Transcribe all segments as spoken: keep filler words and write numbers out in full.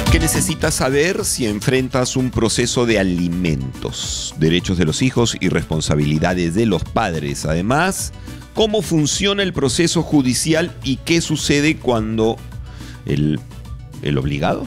¿Qué necesitas saber si enfrentas un proceso de alimentos? Derechos de los hijos y responsabilidades de los padres. Además, cómo funciona el proceso judicial y qué sucede cuando el, el obligado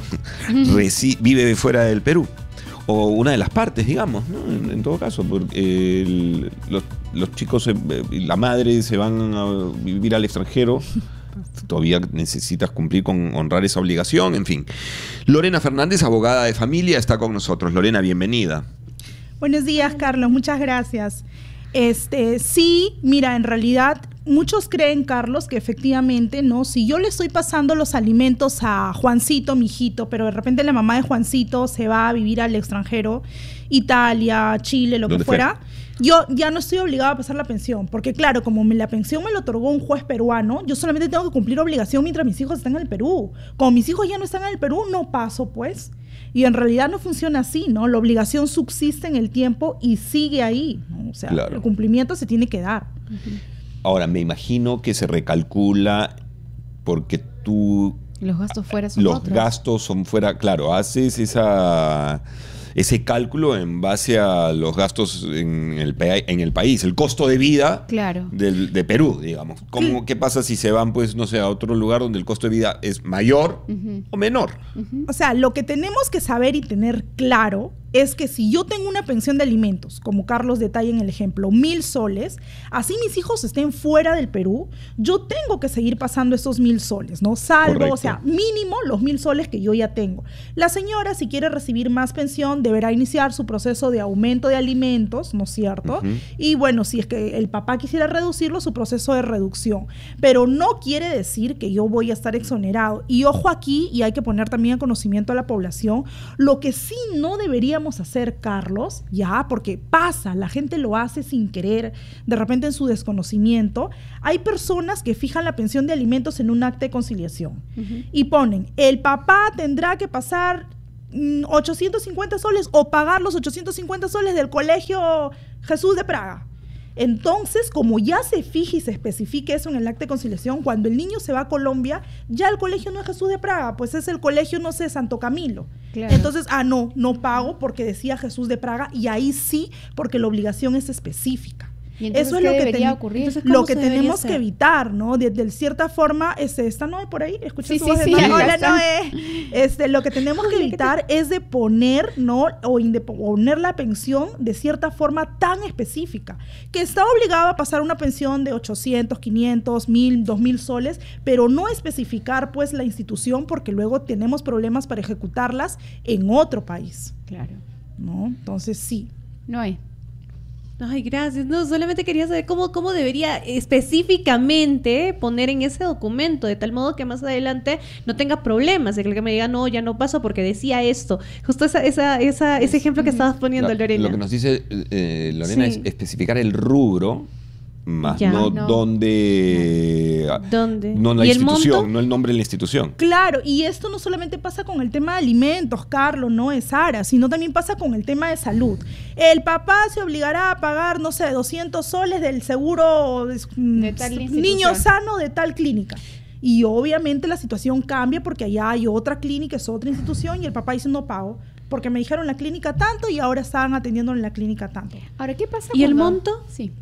reci- vive fuera del Perú. O una de las partes, digamos, ¿no? En, en todo caso, porque el, los, los chicos y la madre se van a vivir al extranjero. Todavía necesitas cumplir con honrar esa obligación, en fin. Lorena Fernández, abogada de familia, está con nosotros. Lorena, bienvenida. Buenos días, Carlos, muchas gracias. Este, sí, mira, en realidad muchos creen, Carlos, que efectivamente, ¿no? Si yo le estoy pasando los alimentos a Juancito, mi hijito, pero de repente la mamá de Juancito se va a vivir al extranjero, Italia, Chile, lo que fuera, fue? Yo ya no estoy obligada a pasar la pensión, porque claro, como me, la pensión me lo otorgó un juez peruano, yo solamente tengo que cumplir obligación mientras mis hijos están en el Perú. Como mis hijos ya no están en el Perú, no paso, pues. Y en realidad no funciona así, ¿no? La obligación subsiste en el tiempo y sigue ahí, ¿no? O sea, claro, el cumplimiento se tiene que dar. Uh-huh. Ahora, me imagino que se recalcula porque tú... Los gastos fuera son Los otros. gastos son fuera, claro, haces esa... ese cálculo en base a los gastos en el, en el país, el costo de vida, claro, del, de Perú, digamos. ¿Cómo, ¿Qué pasa si se van, pues, no sé, a otro lugar donde el costo de vida es mayor uh-huh. o menor? Uh-huh. O sea, lo que tenemos que saber y tener claro es que si yo tengo una pensión de alimentos, como Carlos detalla en el ejemplo, mil soles, así mis hijos estén fuera del Perú, yo tengo que seguir pasando esos mil soles, ¿no? Salvo, correcto, o sea, mínimo los mil soles que yo ya tengo. La señora, si quiere recibir más pensión, deberá iniciar su proceso de aumento de alimentos, ¿no es cierto? Uh-huh. Y bueno, si es que el papá quisiera reducirlo, su proceso de reducción. Pero no quiere decir que yo voy a estar exonerado. Y ojo aquí, y hay que poner también a conocimiento a la población, lo que sí no debería hacer, Carlos, ya, porque pasa, la gente lo hace sin querer, de repente en su desconocimiento. Hay personas que fijan la pensión de alimentos en un acta de conciliación uh-huh. y ponen, el papá tendrá que pasar mmm, ochocientos cincuenta soles o pagar los ochocientos cincuenta soles del colegio Jesús de Praga. Entonces, como ya se fija y se especifica eso en el acta de conciliación, cuando el niño se va a Colombia, ya el colegio no es Jesús de Praga, pues es el colegio, no sé, Santo Camilo. Claro. Entonces, ah, no, no pago porque decía Jesús de Praga, y ahí sí, porque la obligación es específica. Eso es lo que, ten, entonces, lo que tenemos que evitar, ¿no? De, de cierta forma, este, ¿está Noé por ahí? ¿Escuché sí, su sí, voz de sí, Noé? Hola, Noé. Este, lo que tenemos que evitar es de poner, ¿no? O inde, poner la pensión de cierta forma tan específica, que está obligado a pasar una pensión de ochocientos, quinientos, mil, dos mil soles, pero no especificar, pues, la institución, porque luego tenemos problemas para ejecutarlas en otro país. Claro. ¿No? Entonces, sí. Noé. Ay, gracias. No, solamente quería saber cómo, cómo debería específicamente poner en ese documento, de tal modo que más adelante no tenga problemas, de que me diga, no, ya no paso porque decía esto. Justo esa, esa, esa, ese ejemplo que estabas poniendo, la, Lorena. Lo que nos dice eh, Lorena sí. es especificar el rubro, más ya, no, no dónde, ¿Dónde? no la ¿Y institución, el monto? No el nombre de la institución. Claro, y esto no solamente pasa con el tema de alimentos, Carlos, no es Sara, sino también pasa con el tema de salud. El papá se obligará a pagar, no sé, doscientos soles del seguro de tal niño sano de tal clínica. Y obviamente la situación cambia porque allá hay otra clínica, es otra institución, y el papá dice no pago, porque me dijeron en la clínica tanto y ahora estaban atendiendo en la clínica tanto. Ahora, ¿qué pasa? ¿Y el monto? Sí.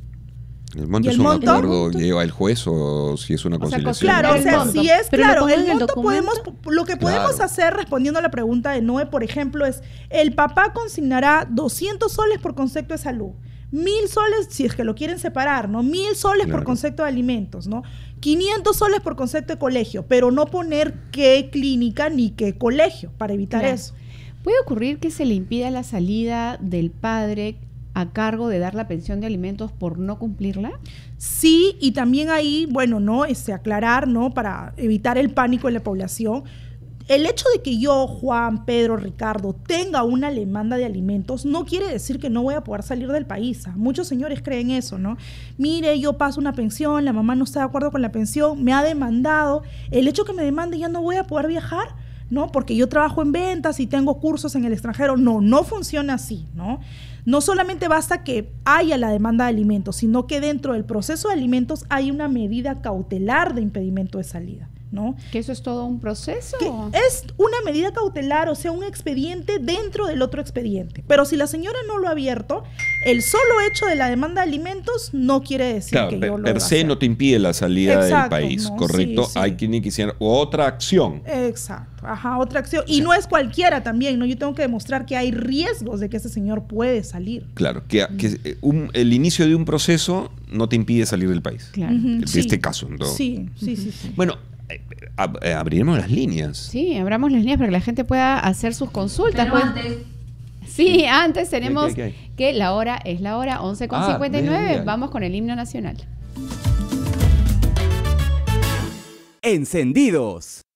¿El monto el es un monto? acuerdo que lleva el juez o si es una conciliación? O sea, claro, o sea, si es, Pero claro, el el monto podemos, lo que podemos claro. hacer, respondiendo a la pregunta de Noé, por ejemplo, es, el papá consignará doscientos soles por concepto de salud, mil soles, si es que lo quieren separar, ¿no? Mil soles claro. por concepto de alimentos, ¿no? quinientos soles por concepto de colegio, pero no poner qué clínica ni qué colegio, para evitar claro. eso. ¿Puede ocurrir que se le impida la salida del padre a cargo de dar la pensión de alimentos por no cumplirla? Sí, y también ahí, bueno, no, este, aclarar, ¿no? Para evitar el pánico en la población. El hecho de que yo, Juan, Pedro, Ricardo, tenga una demanda de alimentos no quiere decir que no voy a poder salir del país. Muchos señores creen eso, ¿no? Mire, yo paso una pensión, la mamá no está de acuerdo con la pensión, me ha demandado. El hecho que me demande ya no voy a poder viajar, ¿no? Porque yo trabajo en ventas y tengo cursos en el extranjero. No, no funciona así, ¿no? No solamente basta que haya la demanda de alimentos, sino que dentro del proceso de alimentos hay una medida cautelar de impedimento de salida, ¿no? Que eso es todo un proceso. Que es una medida cautelar, o sea, un expediente dentro del otro expediente. Pero si la señora no lo ha abierto, el solo hecho de la demanda de alimentos no quiere decir Claro, que per, yo lo per deba se hacer. no te impide la salida Exacto, del país, no, ¿correcto? sí, sí. Hay quien quisiera otra acción. Exacto, ajá, otra acción. Y sea- no es cualquiera también, ¿no? Yo tengo que demostrar que hay riesgos de que ese señor puede salir. Claro, que, que eh, un- el inicio de un proceso no te impide salir del país. Claro. Ujú, En sí. este caso, ¿no? Sí, sí, sí, sí. Bueno, eh, ab- eh, abriremos las líneas. Sí, abramos las líneas para que la gente pueda hacer sus consultas. Pero pues. antes, Sí, antes tenemos ¿Qué, qué, qué hay? que la hora es la hora once con Ah, cincuenta y nueve. media. Vamos con el himno nacional. Encendidos.